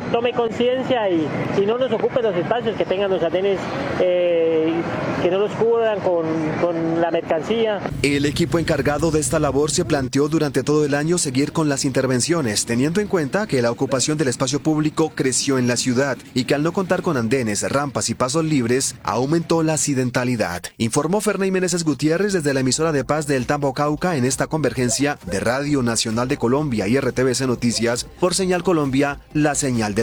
tome conciencia y no nos ocupe los espacios, que tengan los andenes, que no los cubran con la mercancía. El equipo encargado de esta labor se planteó durante todo el año seguir con las intervenciones, teniendo en cuenta que la ocupación del espacio público creció en la ciudad y que al no contar con andenes, rampas y pasos libres, aumentó la accidentalidad. Informó Ferney Meneses Gutiérrez desde la emisora de Paz del Tambo, Cauca, en esta convergencia de Radio Nacional de Colombia y RTBC Noticias por Señal Colombia, la señal de